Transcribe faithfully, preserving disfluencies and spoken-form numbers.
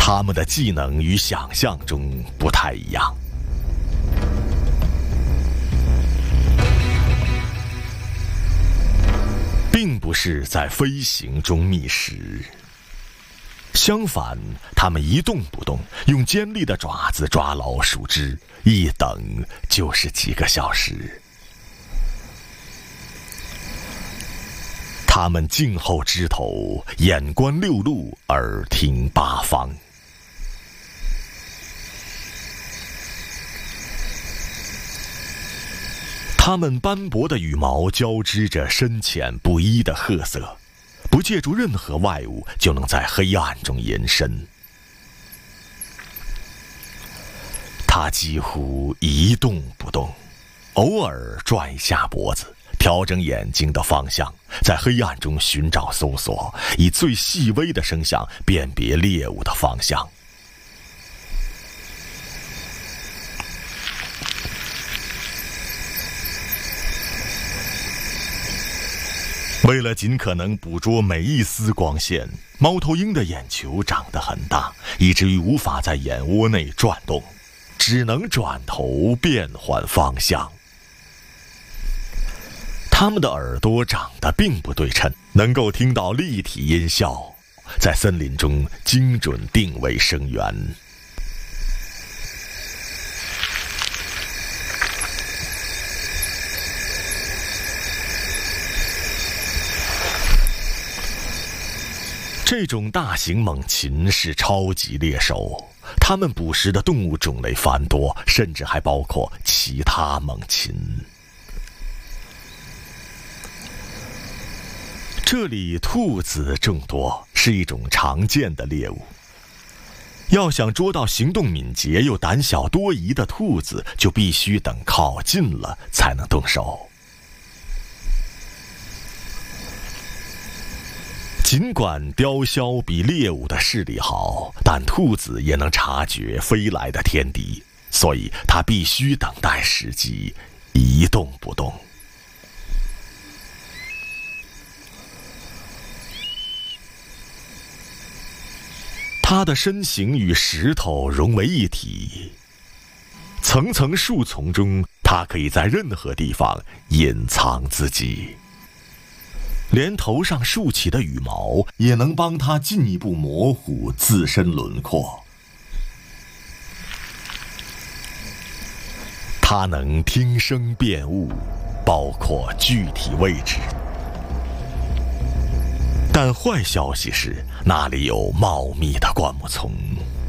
它们的技能与想象中不太一样。并不是在飞行中觅食，相反，它们一动不动，用尖利的爪子抓牢树枝，一等就是几个小时。它们静候枝头，眼观六路，耳听八方。它们斑驳的羽毛交织着深浅不一的褐色，不借助任何外物就能在黑暗中隐身。它几乎一动不动，偶尔转一下脖子，调整眼睛的方向，在黑暗中寻找搜索，以最细微的声响辨别猎物的方向。为了尽可能捕捉每一丝光线，猫头鹰的眼球长得很大，以至于无法在眼窝内转动，只能转头变换方向。它们的耳朵长得并不对称，能够听到立体音效，在森林中精准定位声源。这种大型猛禽是超级猎手，它们捕食的动物种类繁多，甚至还包括其他猛禽。这里兔子众多，是一种常见的猎物。要想捉到行动敏捷又胆小多疑的兔子，就必须等靠近了才能动手。尽管雕枭比猎物的视力好，但兔子也能察觉飞来的天敌，所以它必须等待时机，一动不动。它的身形与石头融为一体，层层树丛中，它可以在任何地方隐藏自己。连头上竖起的羽毛也能帮它进一步模糊自身轮廓。它能听声辨物，包括具体位置。但坏消息是，那里有茂密的灌木丛，